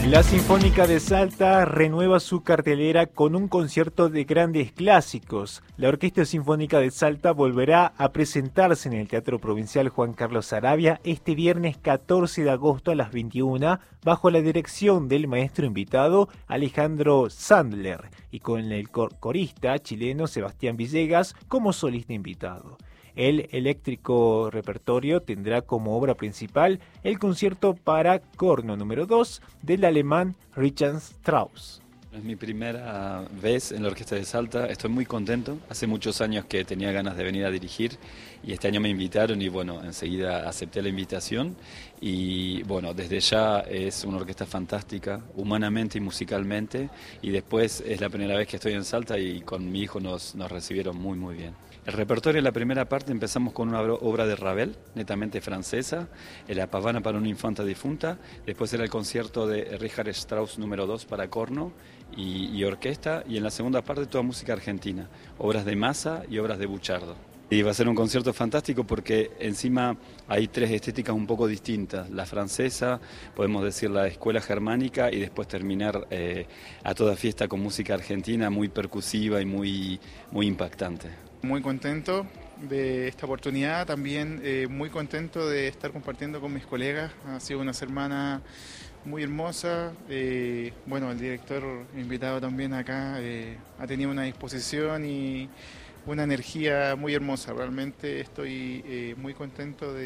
La Sinfónica de Salta renueva su cartelera con un concierto de grandes clásicos. La Orquesta Sinfónica de Salta volverá a presentarse en el Teatro Provincial Juan Carlos Saravia este viernes 14 de agosto a las 21 bajo la dirección del maestro invitado Alejandro Sandler y con el corista chileno Sebastián Villegas como solista invitado. El eléctrico repertorio tendrá como obra principal el concierto para corno número 2 del alemán Richard Strauss. Es mi primera vez en la Orquesta de Salta, estoy muy contento. Hace muchos años que tenía ganas de venir a dirigir y este año me invitaron y bueno, enseguida acepté la invitación y bueno, desde ya es una orquesta fantástica, humanamente y musicalmente, y después es la primera vez que estoy en Salta y con mi hijo nos recibieron muy bien. El repertorio en la primera parte empezamos con una obra de Ravel, netamente francesa, La Pavana para una infanta difunta, después era el concierto de Richard Strauss número 2 para corno y orquesta, y en la segunda parte toda música argentina, obras de Massa y obras de Buchardo. Y va a ser un concierto fantástico porque encima hay tres estéticas un poco distintas, la francesa, podemos decir la escuela germánica y después terminar a toda fiesta con música argentina muy percusiva y muy impactante. Muy contento de esta oportunidad, también muy contento de estar compartiendo con mis colegas, ha sido una semana muy hermosa, bueno, el director invitado también acá ha tenido una disposición y una energía muy hermosa, realmente estoy muy contento de